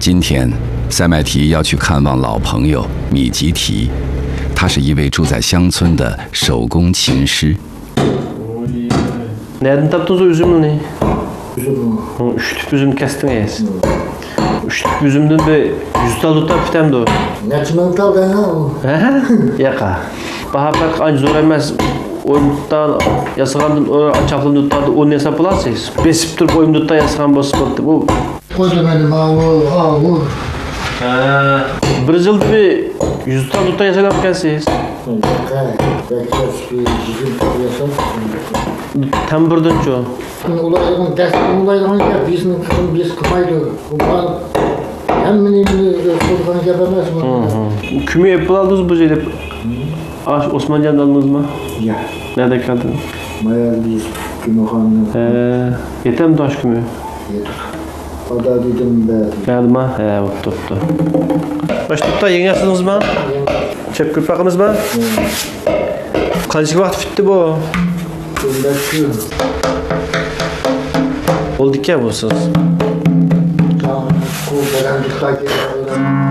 今天，塞麦提要去看望老朋友米吉提，他是一位住在乡村的手工琴师。 Nereden taptınız o üzümünü? Üçlük üzüm kestiniz. Üçlük üzümden bir 100 tal tutar bitemdi o. Neçmen tal da o. Yaka. Baha pek anca zor emez. Oyunduktan yasağandın açaklım tutardı. Onu hesap olarsınız. Besip durup oyunduktan yasağan basıp attı. Bu. Koydu benim ağır. Bir yılda bir 100 tal tutar yasalam kelsiniz. Tam birden çoğu. Ulayların destek ulayların ya bizim kızım biz kımaydı. Hem benim sorduğun gebemez mi? Kümü hep aldınız bu jelip. Osman Can'da aldınız mı? Ya. Nerede kaldın? Mayal biz kümü hanım. Yeter mi taş kümü? Yeter. O da dedim be. Geldi mi? Tuttu. Başlıkta yeni yaptınız mı? Çep kırpakınız mı? Kaçık vakit bitti bu? Bekliyorum. Oldu ki ya bu siz? Tamam. Kul veren dikkat edin.